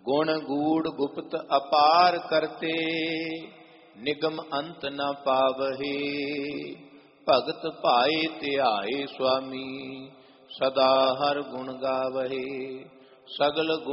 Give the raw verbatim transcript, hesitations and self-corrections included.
गुण गूढ़ गुप्त अपार करते, निगम अंत न पावहे। भगत भाए ध्याए स्वामी, सदा हर गुण गावहे। सगल